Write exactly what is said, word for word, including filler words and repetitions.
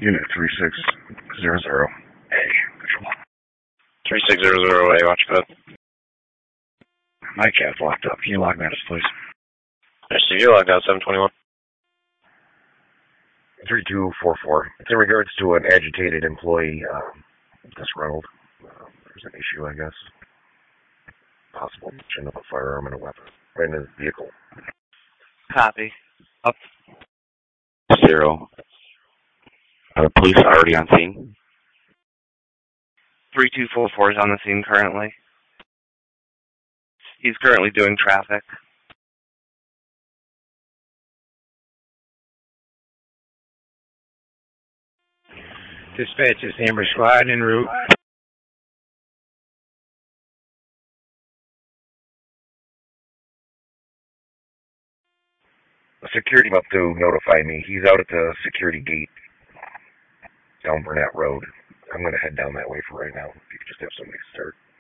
Unit three six zero zero A. Control. three six zero zero A, watch code. My cat's locked up. Can you log Mattis, please? Yes, so you're logged out, seven twenty-one. three two four four. It's in regards to an agitated employee, uh, disgruntled. Uh, there's an issue, I guess. Possible mention of a firearm and a weapon right in his vehicle. Copy. Up. Zero. Are the police already on scene? three two four four is on the scene currently. He's currently doing traffic. Dispatch is Amber Squad en route. The security up to notify me. He's out at the security gate down Burnett Road. I'm going to head down that way for right now. If you could just have somebody start.